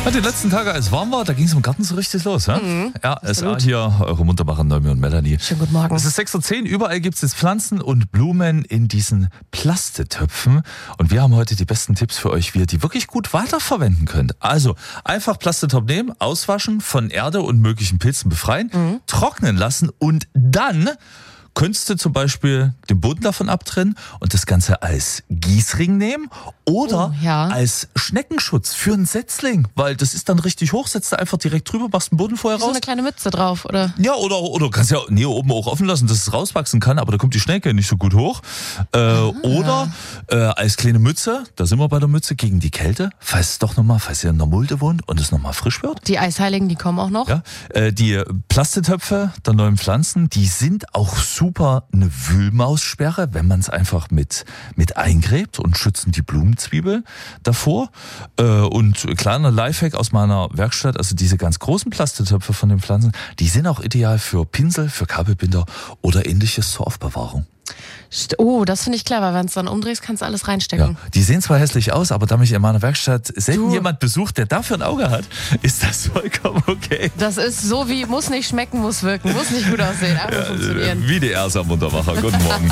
Die letzten Tage, als es warm war, da ging es im Garten so richtig los. Ja, SA hier, eure Muntermacher Naomi und Melanie. Schönen guten Morgen. Es ist 6:10 Uhr, überall gibt es jetzt Pflanzen und Blumen in diesen Plastetöpfen. Und wir haben heute die besten Tipps für euch, wie ihr die wirklich gut weiterverwenden könnt. Also einfach Plastetop nehmen, auswaschen, von Erde und möglichen Pilzen befreien, trocknen lassen und dann könntest du zum Beispiel den Boden davon abtrennen und das Ganze als Gießring nehmen oder als Schneckenschutz für einen Setzling, weil das ist dann richtig hoch, setzt du einfach direkt drüber, machst den Boden vorher raus. So eine kleine Mütze drauf, oder? Ja, oder kannst ja oben auch offen lassen, dass es rauswachsen kann, aber da kommt die Schnecke nicht so gut hoch. Oder als kleine Mütze, da sind wir bei der Mütze, gegen die Kälte, falls ihr in der Mulde wohnt und es nochmal frisch wird. Die Eisheiligen, die kommen auch noch. Ja, die Plastetöpfe der neuen Pflanzen, die sind auch super eine Wühlmaussperre, wenn man es einfach mit eingräbt und schützen die Blumenzwiebel davor. Und kleiner Lifehack aus meiner Werkstatt, also diese ganz großen Plastetöpfe von den Pflanzen, die sind auch ideal für Pinsel, für Kabelbinder oder ähnliches zur Aufbewahrung. Oh, das finde ich clever. Wenn du es dann umdrehst, kannst du alles reinstecken. Ja, die sehen zwar hässlich aus, aber da mich in meiner Werkstatt selten jemand besucht, der dafür ein Auge hat, ist das vollkommen okay. Das ist so wie, muss nicht schmecken, muss wirken, muss nicht gut aussehen, einfach funktionieren. Wie die Ersa Muntermacher. Guten Morgen.